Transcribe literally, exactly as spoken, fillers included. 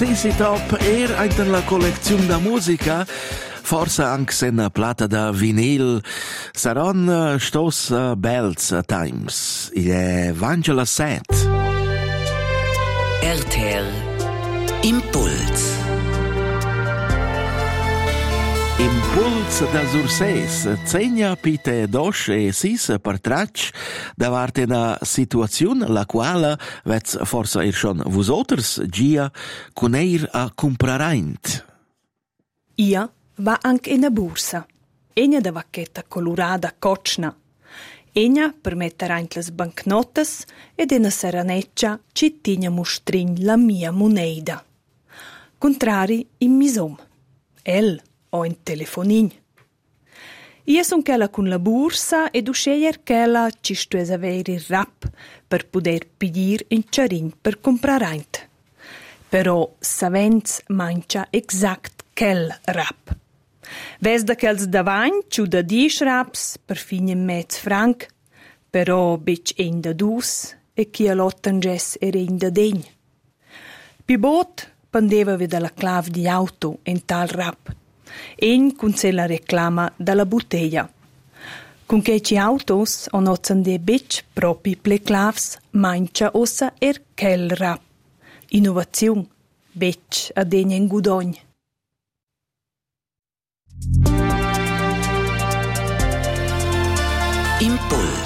C C Top era anche la collezione da musica, forse anche in plata da vinil, saranno stos bells times. Il è Vangela Set. R T R Impuls. Impuls da Surses, Zegna pite dos e sis per tracch davanti una situazione la quale vets forse ir schon vosoters gia cuneir a compraraint. Ia va anche in borsa. Ena da vacchetta colorada cocna. Ena per mettere anche le banknotes ed una seraneccia ci tigna mostrin la mia moneda. Contrari in misom. El o in telefonin. Io son quella con la borsa ed usceier quella ci stues avere il rap per poter pidir in charin per compraraint. Però savens mancia exact quel rap. Ves da quels davant ciu da dies raps per fine mezz franc, però bec ein da dus e chi a lottanges er ein da degn. Pi bot pendeva veda la clav di auto in tal rap. En con se la reclama dalla bottiglia. Con che ci autos on ozan de bec propi ple clavs mancia ossa er quel rap. Innovazione, bec a degna in gudogn. Impuls.